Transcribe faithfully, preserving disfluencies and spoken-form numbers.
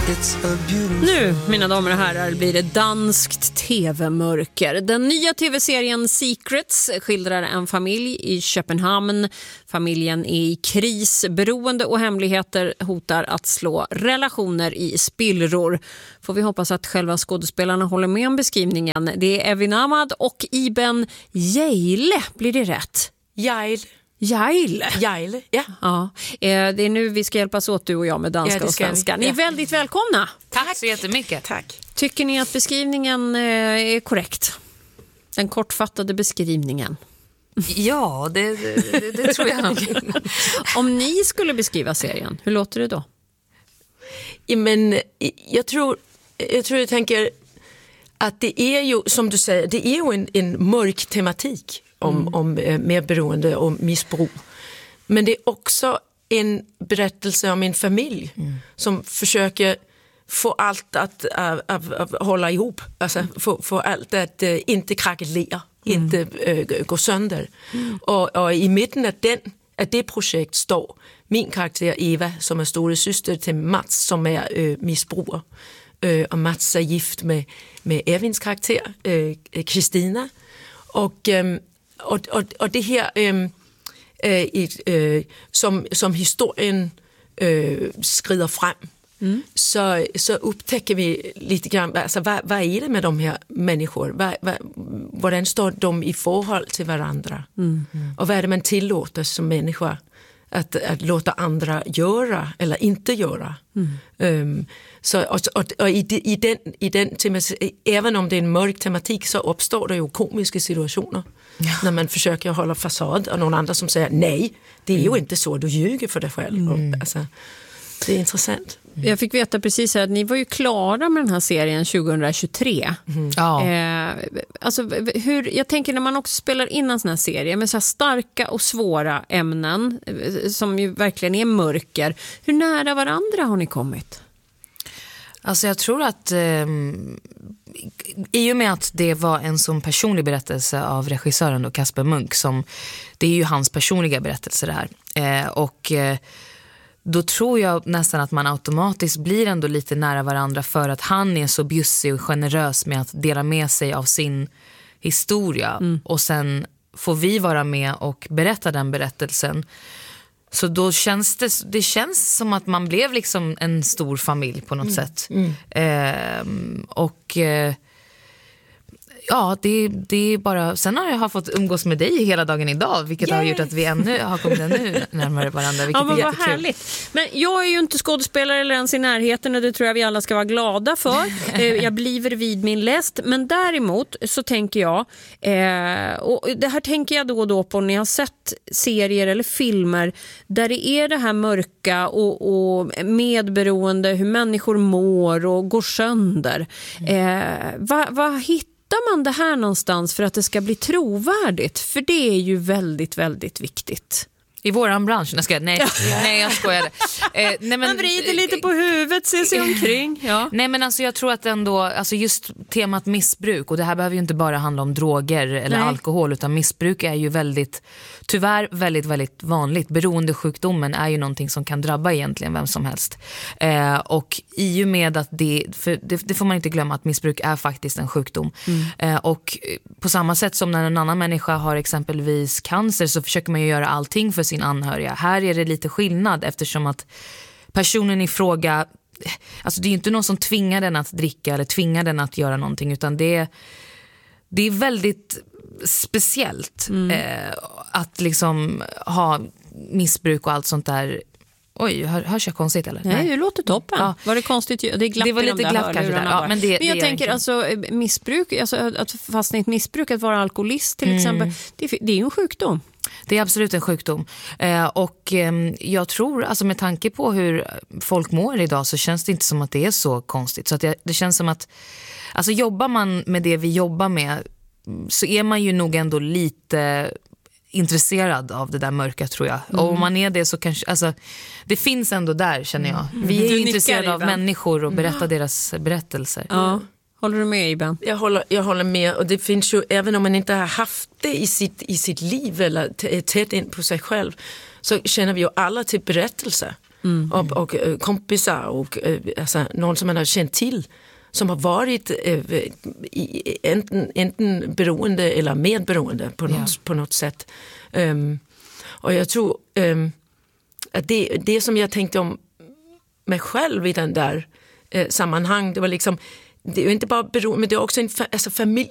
Nu, mina damer och herrar, blir det danskt tv-mörker. Den nya tv-serien Secrets skildrar en familj i Köpenhamn. Familjen är i kris, beroende och hemligheter hotar att slå relationer i spillror. Får vi hoppas att själva skådespelarna håller med om beskrivningen. Det är Evin Ahmad och Iben Hjejle, blir det rätt? Hjejle. Hjejle. Hjejle, ja. ja. Det är nu vi ska hjälpas åt, du och jag, med danska ja, och svenska. Ni är ja. väldigt välkomna. Tack. Tack så jättemycket. Tack. Tycker ni att beskrivningen är korrekt? Den kortfattade beskrivningen. Ja, det, det, det tror jag nog. Om ni skulle beskriva serien, hur låter det då? Ja, men jag tror, jag tror jag tänker att det är ju, som du säger, det är ju en, en mörk tematik. Om, mm. om eh, medberoende och missbruk. Men det är också en berättelse om en familj mm. som försöker få allt att, att, att, att hålla ihop. Alltså mm. få, få allt att uh, inte krackelera, mm. inte uh, gå sönder. Mm. Och, och i mitten av, den, av det projekt står min karaktär Eva, som är stora syster till Mats, som är uh, missbrukare. Uh, och Mats är gift med, med Evins karaktär, Kristina. Uh, och um, Och, och, och det här øh, øh, som, som historien øh, skrider frem, mm. så, så upptäcker vi lite grann, alltså, vad, vad är det med de här människor? Vad, vad, hvordan står de i förhåll till varandra? Mm. Mm. Och vad är det man tillåter som människa att, att låta andra göra eller inte göra? Mm. Um, så, och, och, och i, i den, i den även om det är en mörk tematik, så uppstår det ju komiska situationer. Ja. När man försöker hålla fasad och någon annan som säger nej, det är mm. ju inte så, du ljuger för dig själv. Mm. Och, alltså, det är intressant. Mm. Jag fick veta precis att ni var ju klara med den här serien tjugohundratjugotre. Mm. Ja. Eh, alltså, hur, jag tänker när man också spelar in en sån här serie med så här starka och svåra ämnen som ju verkligen är mörker. Hur nära varandra har ni kommit? Alltså jag tror att eh, i och med att det var en sån personlig berättelse av regissören då, Kasper Munk, som det är ju hans personliga berättelse det här. Eh, och eh, då tror jag nästan att man automatiskt blir ändå lite nära varandra, för att han är så bjussig och generös med att dela med sig av sin historia. Mm. Och sen får vi vara med och berätta den berättelsen. Så då känns det, det känns som att man blev liksom en stor familj på något mm. sätt. Mm. Eh, och eh, ja, det, det är bara... Sen har jag fått umgås med dig hela dagen idag, vilket Yay. har gjort att vi ännu har kommit ännu närmare varandra, vilket ja, men är jättekul. Härligt. Men jag är ju inte skådespelare eller ens i närheten, och det tror jag vi alla ska vara glada för. Jag bliver vid min läst. Men däremot så tänker jag, eh, och det här tänker jag då och då på när jag har sett serier eller filmer där det är det här mörka och, och medberoende, hur människor mår och går sönder. Eh, vad vad hittar man det här någonstans för att det ska bli trovärdigt? För det är ju väldigt, väldigt viktigt. I våran bransch? Nej, ska jag, nej, nej, jag skojar. Eh, nej, men, man vrider lite på huvudet, ser sig omkring. Ja. Nej, men alltså jag tror att ändå, alltså just temat missbruk, och det här behöver ju inte bara handla om droger eller nej. alkohol, utan missbruk är ju väldigt, tyvärr väldigt, väldigt vanligt. Beroendesjukdomen är ju någonting som kan drabba egentligen vem som helst. Eh, och i och med att det, för det, det får man inte glömma att missbruk är faktiskt en sjukdom. Mm. Eh, och på samma sätt som när en annan människa har exempelvis cancer, så försöker man ju göra allting för sin anhöriga. Här är det lite skillnad, eftersom att personen i fråga, alltså det är ju inte någon som tvingar den att dricka eller tvingar den att göra någonting, utan det är, det är väldigt speciellt mm. eh, att liksom ha missbruk och allt sånt där. Oj, hör, hörs jag konstigt eller? Nej, det låter toppen. Ja. Var det konstigt? Det, är glatt det var lite glatt kanske där. Ja, men, det, men jag det tänker alltså missbruk, alltså att fastna i ett missbruk, att vara alkoholist till mm. exempel, det, det är ju en sjukdom. Det är absolut en sjukdom. Eh, och eh, jag tror, alltså med tanke på hur folk mår idag, så känns det inte som att det är så konstigt. Så att det, det känns som att, alltså jobbar man med det vi jobbar med, så är man ju nog ändå lite intresserad av det där mörka, tror jag. Mm. Och om man är det, så kanske, alltså det finns ändå där, känner jag. Vi är ju intresserade av människor och berätta mm. deras berättelser. Ja. Håller du med, Iben? Jag håller, jag håller med, och det finns ju, även om man inte har haft det i sitt, i sitt liv eller t- tätt in på sig själv, så känner vi ju alla till berättelser. mm. och, och äh, kompisar och äh, alltså, någon som man har känt till som har varit äh, i, enten, enten beroende eller medberoende på något, yeah. på något sätt. Um, och jag tror um, att det, det som jag tänkte om mig själv i den där eh, sammanhang, det var liksom, det är inte bara beroende, men det är också en fa- alltså familj,